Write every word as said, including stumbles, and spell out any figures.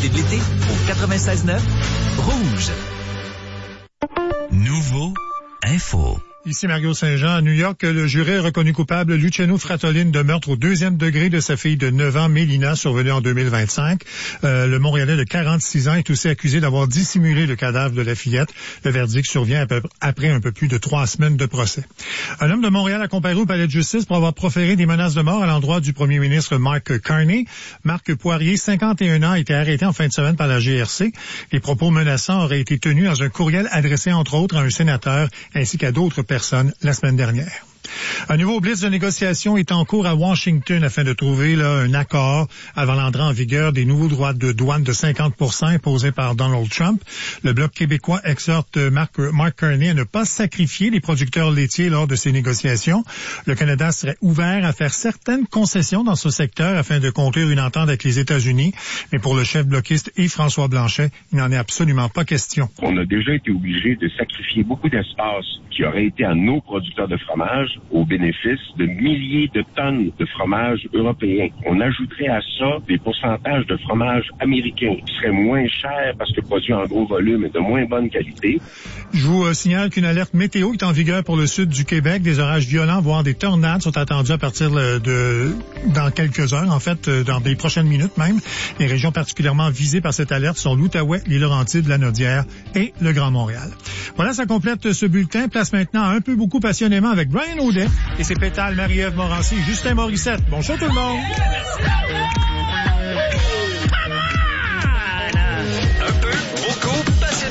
l'actualité de l'été au quatre-vingt-seize neuf Rouge. Nouveau Info. Ici Mario Saint-Jean. À New York, le jury a reconnu coupable Luciano Fratolin de meurtre au deuxième degré de sa fille de neuf ans, Mélina, survenue en deux mille vingt-cinq. Euh, le Montréalais de quarante-six ans est aussi accusé d'avoir dissimulé le cadavre de la fillette. Le verdict survient après un peu plus de trois semaines de procès. Un homme de Montréal a comparé au palais de justice pour avoir proféré des menaces de mort à l'endroit du premier ministre Mark Carney. Marc Poirier, cinquante et un ans, a été arrêté en fin de semaine par la G R C. Les propos menaçants auraient été tenus dans un courriel adressé entre autres à un sénateur ainsi qu'à d'autres personnes la semaine dernière. Un nouveau blitz de négociation est en cours à Washington afin de trouver là, un accord avant l'entrée en vigueur des nouveaux droits de douane de cinquante pour cent imposés par Donald Trump. Le Bloc québécois exhorte Mark, Mark Carney à ne pas sacrifier les producteurs laitiers lors de ces négociations. Le Canada serait ouvert à faire certaines concessions dans ce secteur afin de conclure une entente avec les États-Unis. Mais pour le chef bloquiste Yves-François Blanchet, il n'en est absolument pas question. On a déjà été obligé de sacrifier beaucoup d'espace qui aurait été à nos producteurs de fromage au bénéfice de milliers de tonnes de fromage européen. On ajouterait à ça des pourcentages de fromage américain qui seraient moins chers parce que produits en gros volume et de moins bonne qualité. Je vous euh, signale qu'une alerte météo est en vigueur pour le sud du Québec. Des orages violents, voire des tornades sont attendus à partir de dans quelques heures, en fait, dans les prochaines minutes même. Les régions particulièrement visées par cette alerte sont l'Outaouais, les Laurentides, la Naudière et le Grand Montréal. Voilà, ça complète ce bulletin. Place maintenant à Un peu beaucoup passionnément avec Brian Audet et ses pétales Marie-Ève Morancy et Justin Morissette. Bonjour tout le monde!